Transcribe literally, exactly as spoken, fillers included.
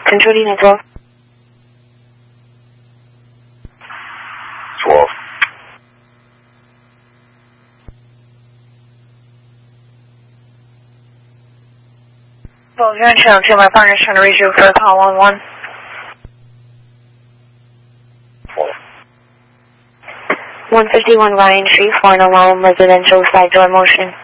Control unit twelve. twelve. Well, you're on channel two. My partner's trying to reach you for a call one one. one fifty-one Ryan Street, Foreign Alarm, residential side door motion.